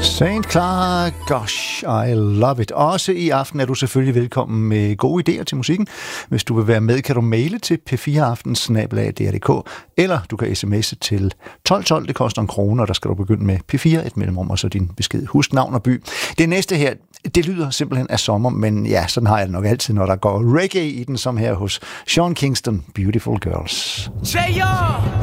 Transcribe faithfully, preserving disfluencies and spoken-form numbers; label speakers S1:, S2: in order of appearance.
S1: Saint Clara, gosh, I love it. Også i aften er du selvfølgelig velkommen med gode idéer til musikken. Hvis du vil være med, kan du maile til p fire aften snabel-a d r punktum d k, eller du kan sms'e til tolv tolv. Det koster en krone, og der skal du begynde med P fire, et mellemrum, og så din besked. Husk navn og by. Det næste her, det lyder simpelthen af sommer, men ja, sådan har jeg det nok altid, når der går reggae i den, som her hos Sean Kingston, Beautiful Girls.
S2: Say yo!